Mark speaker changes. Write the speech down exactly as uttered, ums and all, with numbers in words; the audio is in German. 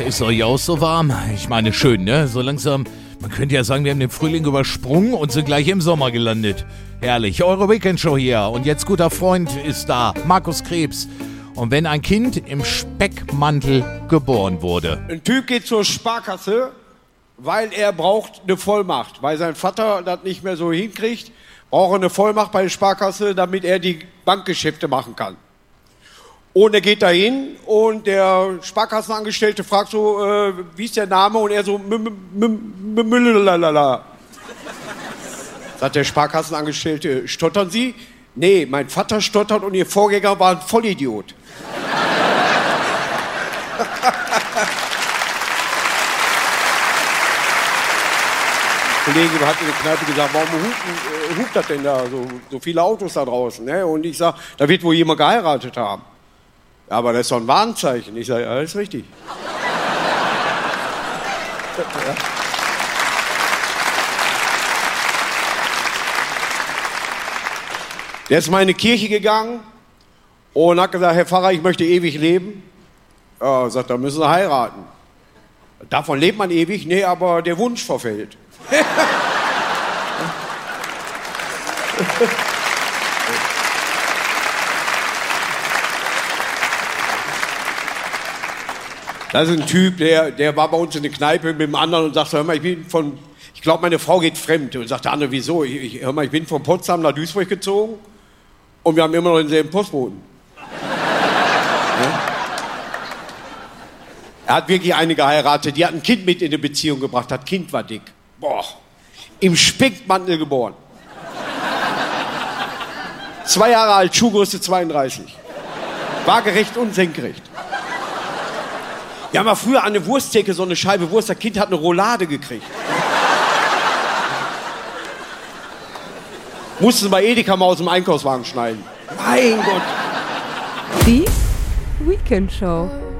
Speaker 1: ist euch auch so warm? Ich meine, schön, ne? So langsam, man könnte ja sagen, wir haben den Frühling übersprungen und sind gleich im Sommer gelandet. Herrlich, eure Weekendshow hier. Und jetzt guter Freund ist da, Markus Krebs. Und wenn ein Kind im Speckmantel geboren wurde.
Speaker 2: Ein Typ geht zur Sparkasse, weil er braucht eine Vollmacht. Weil sein Vater das nicht mehr so hinkriegt, braucht er eine Vollmacht bei der Sparkasse, damit er die Bankgeschäfte machen kann. Und er geht dahin und der Sparkassenangestellte fragt so, äh, wie ist der Name? Und er so, Müllalala. Sagt der Sparkassenangestellte, stottern Sie? Nee, mein Vater stottert und Ihr Vorgänger war ein Vollidiot. Ein Kollege hat in der Kneipe gesagt, warum hupt, äh, hupt das denn da, so, so viele Autos da draußen? Ne? Und ich sage, da wird wohl jemand geheiratet haben. Ja, aber das ist doch ein Warnzeichen. Ich sage, ja, das ist richtig. Ja. Der ist mal in eine Kirche gegangen und hat gesagt, Herr Pfarrer, ich möchte ewig leben. Ja, sagt, dann müssen Sie heiraten. Davon lebt man ewig? Nee, aber der Wunsch verfällt. Das ist ein Typ, der, der war bei uns in der Kneipe mit dem anderen und sagte, hör mal, ich bin von, ich glaube, meine Frau geht fremd. Und sagt der andere, wieso? Ich, ich, hör mal, ich bin von Potsdam nach Duisburg gezogen und wir haben immer noch denselben Postboten. Ja? Er hat wirklich eine geheiratet, die hat ein Kind mit in eine Beziehung gebracht, das Kind war dick. Boah, im Speckmantel geboren. Zwei Jahre alt, Schuhgröße zweiunddreißig. Waagerecht und senkrecht. Wir haben ja früher an der Wursttheke so eine Scheibe Wurst, das Kind hat eine Roulade gekriegt. Mussten bei Edeka mal aus dem Einkaufswagen schneiden. Mein Gott.
Speaker 3: Die Weekendshow.